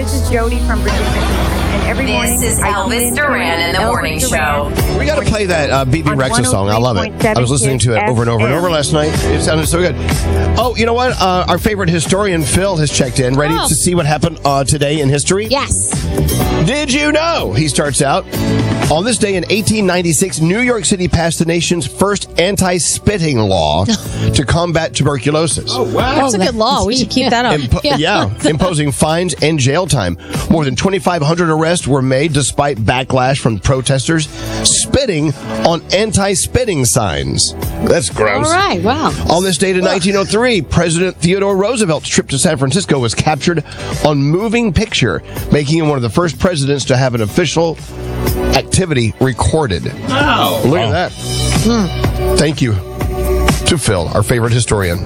This is Jody from Bridget, and every morning This is I Elvis tune into Duran in the morning show. Duran. We got to play that BB On Rexa song. I love it. 103.7 I was listening to it over and over and FM. over last night. It sounded so good. Oh, you know what? Our favorite historian, Phil, has checked in, ready to see what happened today in history. Yes. Did you know? He starts out. On this day in 1896, New York City passed the nation's first anti-spitting law to combat tuberculosis. Oh, wow. That's a good law. We should keep that up. Imposing fines and jail time. More than 2,500 arrests were made despite backlash from protesters spitting on anti-spitting signs. That's gross. All right, wow. On this date in 1903, President Theodore Roosevelt's trip to San Francisco was captured on moving picture, making him one of the first presidents to have an official activity recorded. Wow. Look at that. Thank you to Phil, our favorite historian.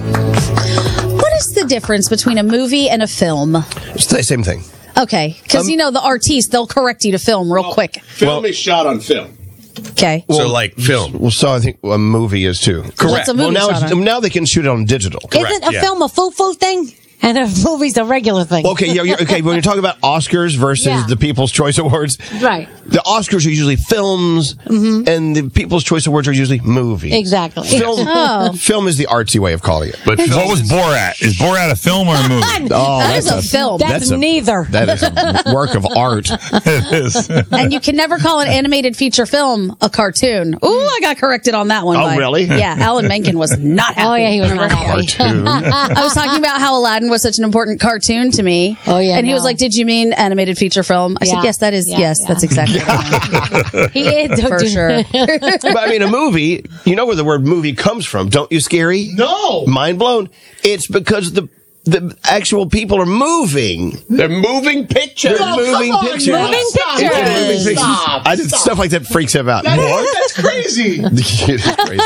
What is the difference between a movie and a film? It's the same thing. Okay, because the artistes, they'll correct you to film real quick. Film is shot on film. Okay. So, like film. Well, so I think a movie is too. Correct. What's a movie Well, shot on? now they can shoot it on digital. Isn't a film a foo-foo thing? And a movie's a regular thing. Okay, okay. When you're talking about Oscars versus the People's Choice Awards, Right. The Oscars are usually films, and the People's Choice Awards are usually movies. Exactly. Film is the artsy way of calling it. But what was Borat? Is Borat a film or a movie? That is a film. That's neither. That is a work of art. It is. And you can never call an animated feature film a cartoon. Ooh, I got corrected on that one. Oh, really? Yeah, Alan Menken was not happy. Oh, yeah, he was not happy. Cartoon. I was talking about how Aladdin was such an important cartoon to me. Oh, yeah, And he was no. like, did you mean animated feature film? I said, Yeah. yes, that is, Yeah, that's exactly right. He is. For sure. But I mean, a movie, you know where the word movie comes from, don't you, Scary? No. Mind blown. It's because the actual people are moving. They're moving pictures. They're moving pictures. Moving Stop. pictures. It's moving pictures. Stop. I did stuff like that freaks him out. That's crazy. It's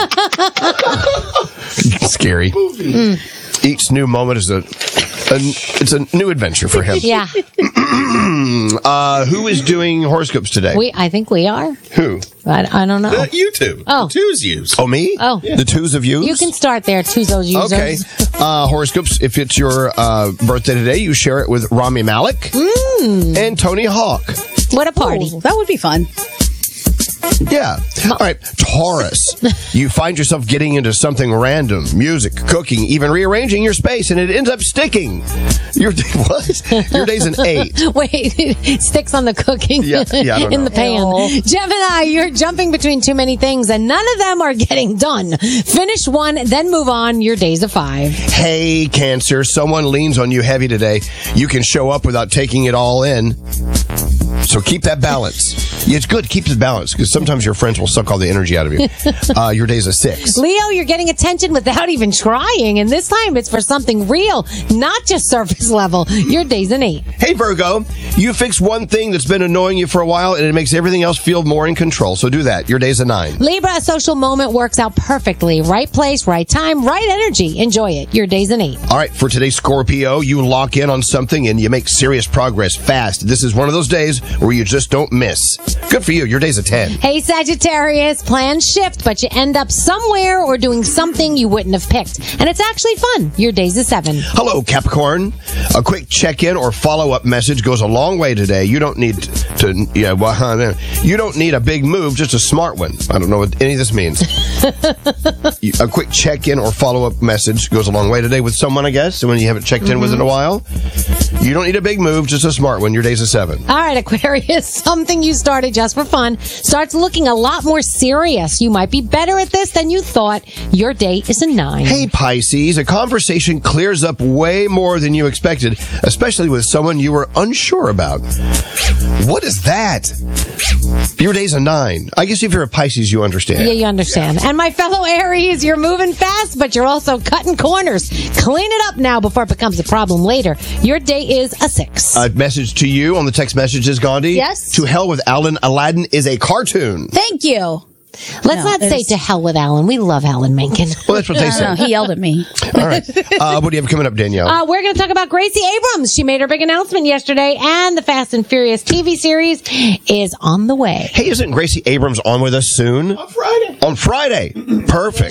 crazy. Scary. Each new moment is it's a new adventure for him. Yeah. Who is doing horoscopes today? I think we are. Who? I don't know. You two. Oh. Two's use. Oh, me? Oh. The twos of yous? You can start there, those users. Okay. Horoscopes, if it's your birthday today, you share it with Rami Malek and Tony Hawk. What a party. Ooh, that would be fun. Yeah. All right. Taurus. You find yourself getting into something random. Music, cooking, even rearranging your space, and it ends up sticking. Your day's an 8. Wait, sticks on the cooking Yeah, I don't in know. the pan. Gemini, you're jumping between too many things, and none of them are getting done. Finish one, then move on. Your day's a 5. Hey, Cancer. Someone leans on you heavy today. You can show up without taking it all in. So keep that balance. Yeah, it's good to keep the balance because sometimes your friends will suck all the energy out of you. Your day's a 6. Leo, you're getting attention without even trying, and this time it's for something real, not just surface level. Your day's an 8. Hey, Virgo, you fix one thing that's been annoying you for a while and it makes everything else feel more in control. So do that. Your day's a 9. Libra, a social moment works out perfectly. Right place, right time, right energy. Enjoy it. Your day's an 8. All right, for today, Scorpio, you lock in on something and you make serious progress fast. This is one of those days where you just don't miss. Good for you. Your day's a 10. Hey, Sagittarius, plans shift, but you end up somewhere or doing something you wouldn't have picked. And it's actually fun. Your day's a 7. Hello, Capricorn. A quick check-in or follow-up message goes a long way today. You don't need you don't need a big move, just a smart one. I don't know what any of this means. A quick check-in or follow-up message goes a long way today with someone, I guess. So when you haven't checked in with in a while, you don't need a big move, just a smart one. Your day's a 7. All right, Aquarius, something you started just for fun starts looking a lot more serious. You might be better at this than you thought. Your day is a 9. Hey, Pisces, a conversation clears up way more than you expected, especially with someone you were unsure about. What is that? Your day's a 9. I guess if you're a Pisces, you understand. Yeah, you understand. And my fellow Aries, you're moving fast, but you're also cutting corners. Clean it up now before it becomes a problem later. Your day is a 6. A message to you on the text messages, Gandhi. Yes? To hell with Alan. Aladdin is a cartoon. Thank you. Let's not say to hell with Alan. We love Alan Menken. Well, that's what they No, said. he yelled at me. All right. What do you have coming up, Danielle? We're going to talk about Gracie Abrams. She made her big announcement yesterday, and the Fast and Furious TV series is on the way. Hey, isn't Gracie Abrams on with us soon? On Friday. On Friday. Perfect.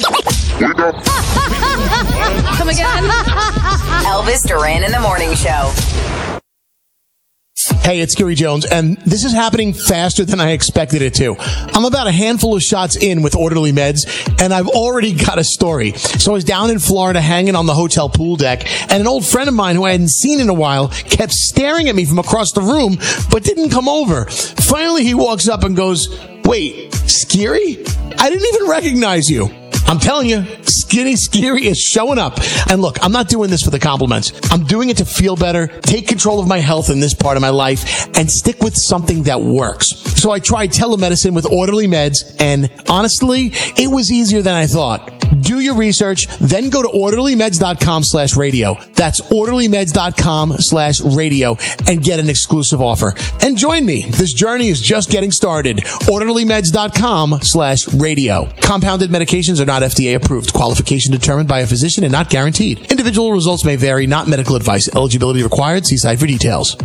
Come again. Elvis Duran in the morning show. Hey, it's Gary Jones, and this is happening faster than I expected it to. I'm about a handful of shots in with Orderly Meds, and I've already got a story. So I was down in Florida hanging on the hotel pool deck, and an old friend of mine who I hadn't seen in a while kept staring at me from across the room, but didn't come over. Finally, he walks up and goes, "Wait, Scary? I didn't even recognize you." I'm telling you, Skinny Scary is showing up. And look, I'm not doing this for the compliments. I'm doing it to feel better, take control of my health in this part of my life, and stick with something that works. So I tried telemedicine with Orderly Meds, and honestly, it was easier than I thought. Do your research, then go to orderlymeds.com/radio. That's orderlymeds.com/radio and get an exclusive offer. And join me. This journey is just getting started. orderlymeds.com/radio. Compounded medications are not FDA approved. Qualification determined by a physician and not guaranteed. Individual results may vary, not medical advice. Eligibility required. See site for details.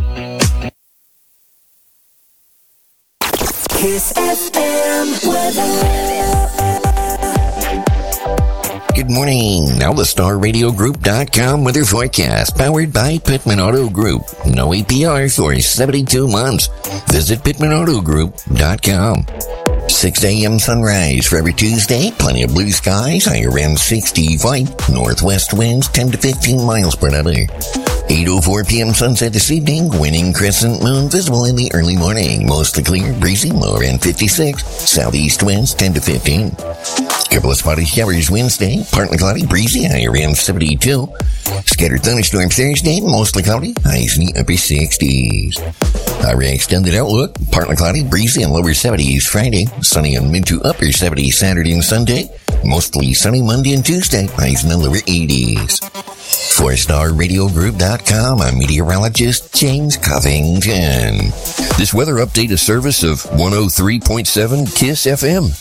Kiss FM weather. Good morning. Now the StarRadioGroup.com weather forecast, powered by Pittman Auto Group. No APR for 72 months. Visit PittmanAutoGroup.com. 6 a.m. sunrise for every Tuesday. Plenty of blue skies. High around 65. Northwest winds 10 to 15 miles per hour. 8:04 p.m. sunset this evening. Winning crescent moon visible in the early morning. Mostly clear, breezy, low around 56. Southeast winds 10 to 15. Couple of spotty showers Wednesday. Partly cloudy, breezy, high around 72. Scattered thunderstorms Thursday. Mostly cloudy, highs in the upper 60s. Our extended outlook. Partly cloudy, breezy, and lower 70s Friday. Sunny and mid to upper 70s Saturday and Sunday. Mostly sunny Monday and Tuesday. Highs in the lower 80s. For StarRadioGroup.com, I'm meteorologist James Covington. This weather update is service of 103.7 KISS FM.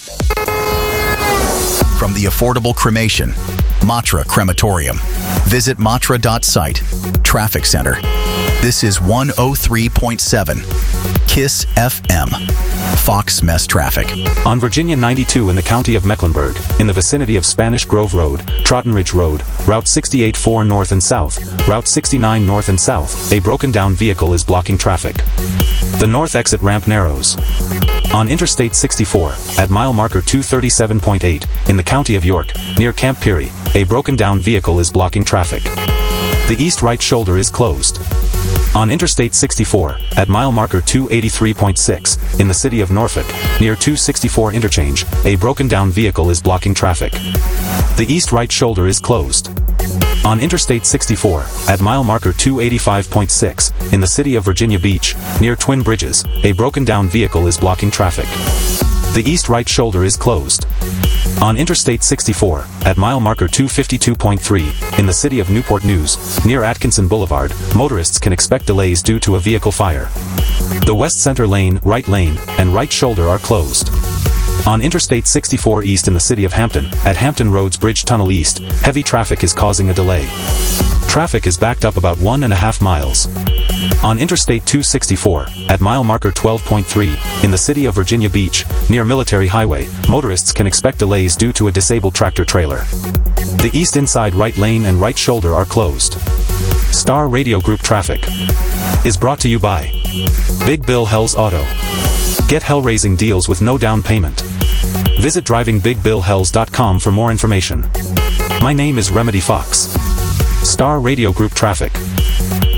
From the affordable cremation, Matra Crematorium. Visit matra.site. Traffic Center. This is 103.7 KISS FM. Fox Mess Traffic. On Virginia 92 in the county of Mecklenburg, in the vicinity of Spanish Grove Road, Trotton Ridge Road, Route 68-4 north and south, Route 69 north and south, a broken down vehicle is blocking traffic. The north exit ramp narrows. On Interstate 64, at mile marker 237.8, in the county of York, near Camp Peary, a broken down vehicle is blocking traffic. The east right shoulder is closed. On Interstate 64, at mile marker 283.6, in the city of Norfolk, near 264 interchange, a broken down vehicle is blocking traffic. The east right shoulder is closed. On Interstate 64, at mile marker 285.6, in the city of Virginia Beach, near Twin Bridges, a broken down vehicle is blocking traffic. The east right shoulder is closed. On Interstate 64, at mile marker 252.3, in the city of Newport News, near Atkinson Boulevard, motorists can expect delays due to a vehicle fire. The west center lane, and right shoulder are closed. On Interstate 64 East in the city of Hampton, at Hampton Roads Bridge Tunnel East, heavy traffic is causing a delay. Traffic is backed up about 1.5 miles. On Interstate 264, at mile marker 12.3, in the city of Virginia Beach, near Military Highway, motorists can expect delays due to a disabled tractor trailer. The east inside right lane and right shoulder are closed. Star Radio Group Traffic is brought to you by Big Bill Hells Auto. Get hell-raising deals with no down payment. Visit drivingbigbillhells.com for more information. My name is Remedy Fox. Star Radio Group Traffic.